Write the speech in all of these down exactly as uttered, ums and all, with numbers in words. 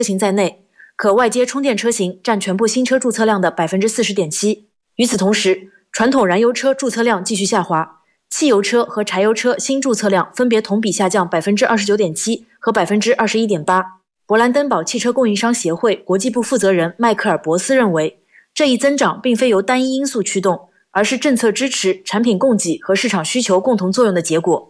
型在内，可外接充电车型占全部新车注册量的 百分之四十点七。 与此同时，传统燃油车注册量继续下滑，汽油车和柴油车新注册量分别同比下降 百分之二十九点七 和 百分之二十一点八。 勃兰登堡汽车供应商协会国际部负责人迈克尔·博斯认为，这一增长并非由单一因素驱动，而是政策支持、产品供给和市场需求共同作用的结果。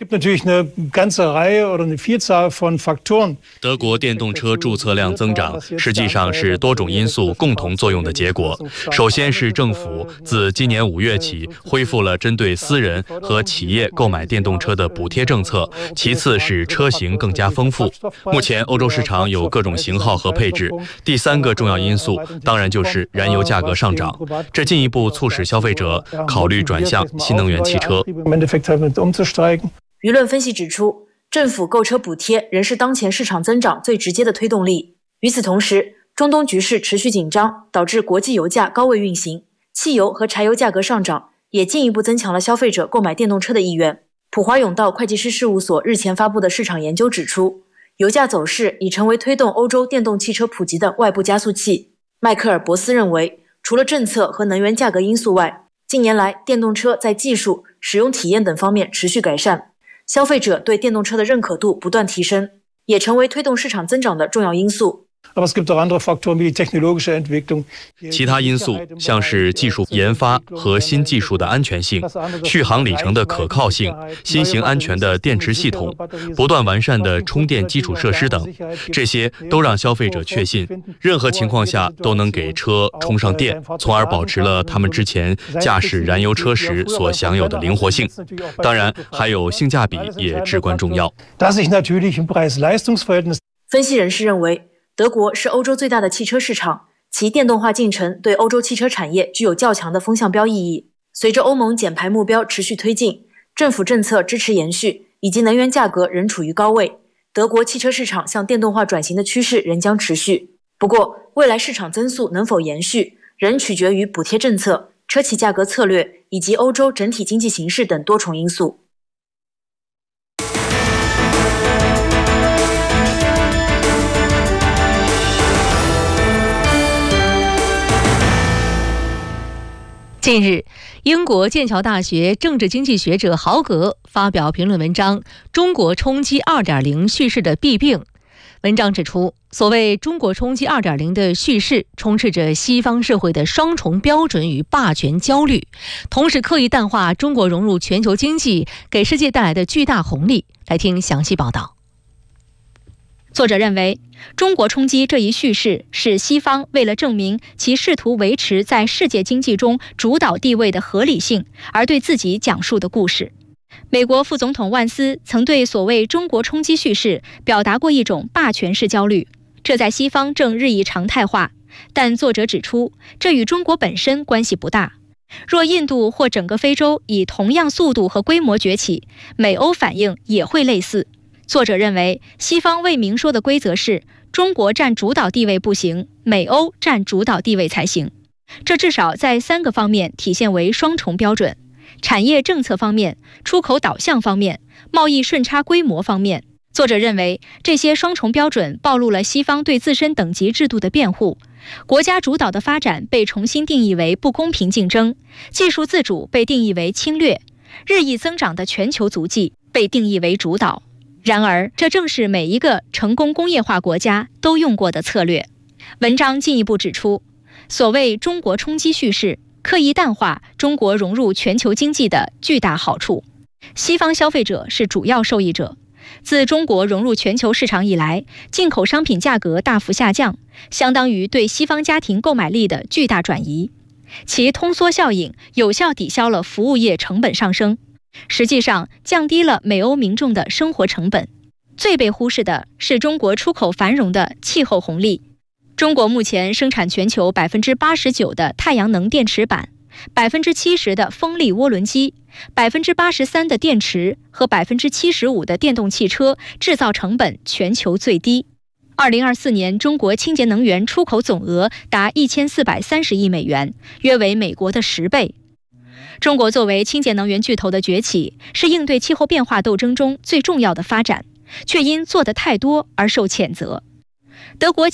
德国电动车注册量增长实际上是多种因素共同作用的结果。首先是政府自今年五月起恢复了针对私人和企业购买电动车的补贴政策，其次是车型更加丰富，目前欧洲市场有各种型号和配置。第三个重要因素当然就是燃油价格上涨，这进一步促使消费者考虑转向新能源汽车。 舆论分析指出，政府购车补贴仍是当前市场增长最直接的推动力。与此同时，中东局势持续紧张，导致国际油价高位运行，汽油和柴油价格上涨，也进一步增强了消费者购买电动车的意愿。普华永道会计师事务所日前发布的市场研究指出，油价走势已成为推动欧洲电动汽车普及的外部加速器。迈克尔·博斯认为，除了政策和能源价格因素外，近年来电动车在技术、使用体验等方面持续改善，消费者对电动车的认可度不断提升，也成为推动市场增长的重要因素。 其他因素像是技术研发和新技术的安全性、续航里程的可靠性、新型安全的电池系统、不断完善的充电基础设施等，这些都让消费者确信任何情况下都能给车充上电，从而保持了他们之前驾驶燃油车时所享有的灵活性。当然，还有性价比也至关重要。 分析人士认为，德国是欧洲最大的汽车市场，其电动化进程对欧洲汽车产业具有较强的风向标意义。随着欧盟减排目标持续推进，政府政策支持延续，以及能源价格仍处于高位，德国汽车市场向电动化转型的趋势仍将持续。不过，未来市场增速能否延续，仍取决于补贴政策、车企价格策略以及欧洲整体经济形势等多重因素。 近日，英国剑桥大学政治经济学者豪格发表评论文章《中国冲击 二点零 叙事的弊病》。文章指出，所谓中国冲击 二点零 的叙事充斥着西方社会的双重标准与霸权焦虑，同时刻意淡化中国融入全球经济给世界带来的巨大红利。来听详细报道。 作者认为，中国冲击这一叙事是西方为了证明其试图维持在世界经济中主导地位的合理性而对自己讲述的故事。美国副总统万斯曾对所谓中国冲击叙事表达过一种霸权式焦虑，这在西方正日益常态化。但作者指出，这与中国本身关系不大。若印度或整个非洲以同样速度和规模崛起，美欧反应也会类似。作者认为，西方未明说的规则是中国占主导地位不行，美欧占主导地位才行。这至少在三个方面体现为双重标准：产业政策方面、出口导向方面、贸易顺差规模方面。作者认为，这些双重标准暴露了西方对自身等级制度的辩护。国家主导的发展被重新定义为不公平竞争，技术自主被定义为侵略，日益增长的全球足迹被定义为主导。然而，这正是每一个成功工业化国家都用过的策略。文章进一步指出，所谓中国冲击叙事，刻意淡化中国融入全球经济的巨大好处。西方消费者是主要受益者。自中国融入全球市场以来，进口商品价格大幅下降，相当于对西方家庭购买力的巨大转移。其通缩效应有效抵消了服务业成本上升，实际上降低了美欧民众的生活成本。最被忽视的是中国出口繁荣的气候红利。中国目前生产全球 百分之八十九 的太阳能电池板， 百分之七十 的风力涡轮机， 百分之八十三 的电池和 百分之七十五 的电动汽车制造成本全球最低。二零二四年中国清洁能源出口总额达一千四百三十亿美元，约为美国的十倍。中国作为清洁能源巨头的崛起，是应对气候变化斗争中最重要的发展，却因做得太多而受谴责。 德国